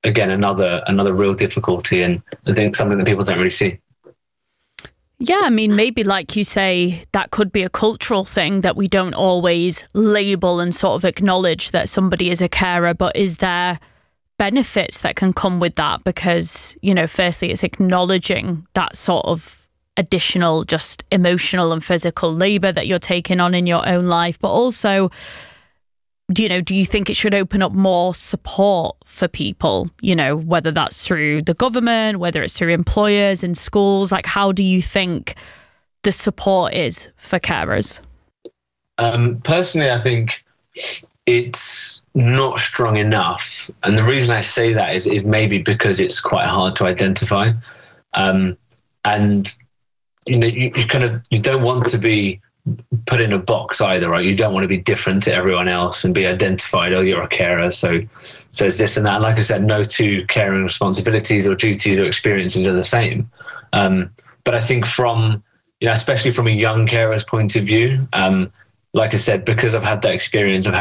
again, another real difficulty, and I think something that people don't really see. Yeah, I mean, maybe like you say, that could be a cultural thing that we don't always label and sort of acknowledge that somebody is a carer, but is there benefits that can come with that? Because, you know, firstly, it's acknowledging that sort of additional just emotional and physical labour that you're taking on in your own life, but also, do you think it should open up more support for people, you know, whether that's through the government, whether it's through employers and schools? Like, how do you think the support is for carers? Personally, I think it's not strong enough. And the reason I say that is maybe because it's quite hard to identify. And, you know, you don't want to be put in a box either, right? You don't want to be different to everyone else and be identified, oh, you're a carer, so it's this and that. Like I said, no two caring responsibilities or duties or experiences are the same. But I think from, you know, especially from a young carer's point of view, like I said, because I've had that experience of